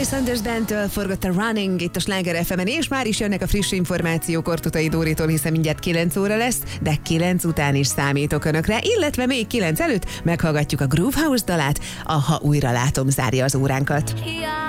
Sanders Band-től forgott a Running itt a Sláger FM-en, és már is jönnek a friss információk Ortutai Dóritól, hiszen mindjárt 9 óra lesz, de 9 után is számítok önökre, illetve még 9 előtt meghallgatjuk a Groove House dalát, a Ha újra látom zárja az óránkat.